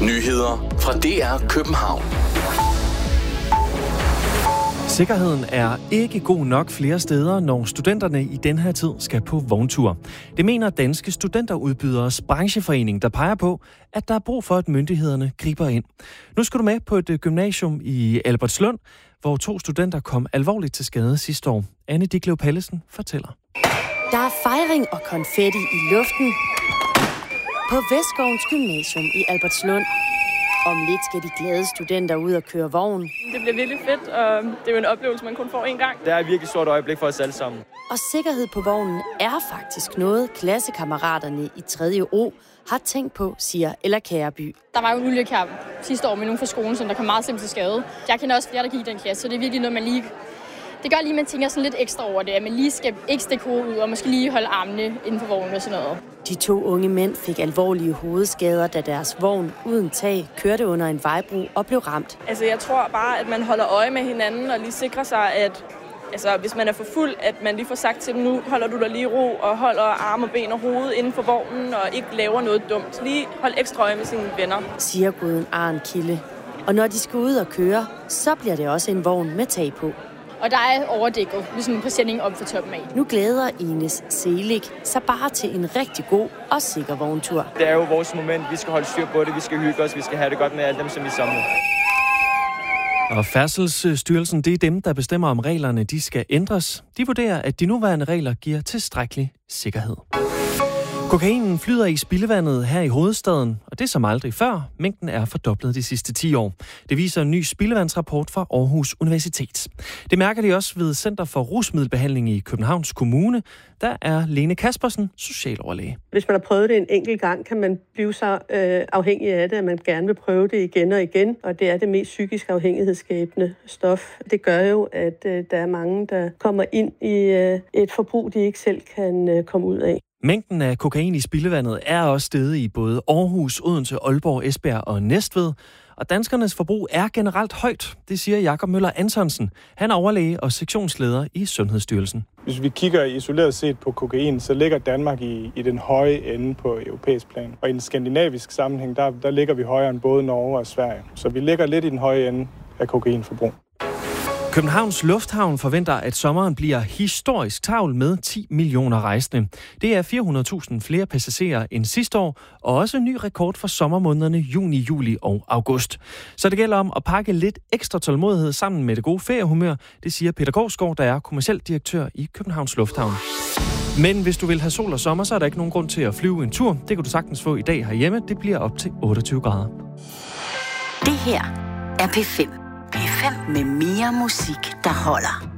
Nyheder fra DR København. Sikkerheden er ikke god nok flere steder, når studenterne i den her tid skal på vogntur. Det mener Danske Studenterudbyderes brancheforening, der peger på, at der er brug for, at myndighederne griber ind. Nu skal du med på et gymnasium i Albertslund, hvor 2 studenter kom alvorligt til skade sidste år. Anne Diklev Pallesen fortæller. Der er fejring og konfetti i luften på Vestskovens Gymnasium i Albertslund. Om lidt skal de glade studenter ud og køre vogn. Det bliver virkelig fedt, og det er jo en oplevelse, man kun får én gang. Det er et virkelig stort øjeblik for os alle sammen. Og sikkerhed på vognen er faktisk noget, klassekammeraterne i 3. O har tænkt på, siger Ella Kæreby. Der var jo en ulykke her sidste år med nogen fra skolen, som der kom meget simpelt til skade. Jeg kender også flere, der gik i den klasse, så det er virkelig noget, man lige... Det gør lige, at man tænker sådan lidt ekstra over det, at man lige skal ikke stikke hovedet ud, og måske lige holde armene inden for vognen og sådan noget. De 2 unge mænd fik alvorlige hovedskader, da deres vogn uden tag kørte under en vejbro og blev ramt. Altså, jeg tror bare, at man holder øje med hinanden og lige sikrer sig, at hvis man er for fuld, at man lige får sagt til dem, nu holder du dig lige ro og holder arme og ben og hoved inden for vognen og ikke laver noget dumt. Lige hold ekstra øje med sine venner, siger Guden Arn Kilde. Og når de skal ud og køre, så bliver det også en vogn med tag på. Og der er overdækket, ligesom en præsending op for toppen af. Nu glæder Ines Selik sig bare til en rigtig god og sikker vogntur. Det er jo vores moment. Vi skal holde styr på det. Vi skal hygge os. Vi skal have det godt med alle dem, som vi samler. Og Færdselsstyrelsen, det er dem, der bestemmer, om reglerne de skal ændres. De vurderer, at de nuværende regler giver tilstrækkelig sikkerhed. Kokainen flyder i spildevandet her i hovedstaden, og det er som aldrig før. Mængden er fordoblet de sidste 10 år. Det viser en ny spildevandsrapport fra Aarhus Universitet. Det mærker de også ved Center for Rusmiddelbehandling i Københavns Kommune. Der er Lene Kaspersen, socialoverlæge. Hvis man har prøvet det en enkelt gang, kan man blive så afhængig af det, at man gerne vil prøve det igen og igen. Og det er det mest psykisk afhængighedsskabende stof. Det gør jo, at der er mange, der kommer ind i et forbrug, de ikke selv kan komme ud af. Mængden af kokain i spildevandet er også steget i både Aarhus, Odense, Aalborg, Esbjerg og Næstved. Og danskernes forbrug er generelt højt, det siger Jakob Møller Antonsen. Han er overlæge og sektionsleder i Sundhedsstyrelsen. Hvis vi kigger isoleret set på kokain, så ligger Danmark i den høje ende på europæisk plan. Og i den skandinaviske sammenhæng, der ligger vi højere end både Norge og Sverige. Så vi ligger lidt i den høje ende af kokainforbrug. Københavns Lufthavn forventer, at sommeren bliver historisk travl med 10 millioner rejsende. Det er 400.000 flere passagerer end sidste år, og også en ny rekord for sommermånederne juni, juli og august. Så det gælder om at pakke lidt ekstra tålmodighed sammen med det gode feriehumør, det siger Peter Gårdsgaard, der er kommerciel direktør i Københavns Lufthavn. Men hvis du vil have sol og sommer, så er der ikke nogen grund til at flyve en tur. Det kan du sagtens få i dag herhjemme. Det bliver op til 28 grader. Det her er P5. P5 med mere musik, der holder.